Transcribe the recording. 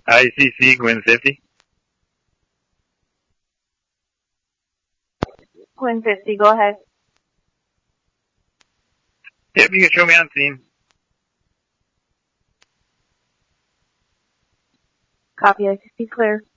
ICC Gwin 50. Gwin 50, go ahead. Yep, you can show me on scene. Copy, ICC clear.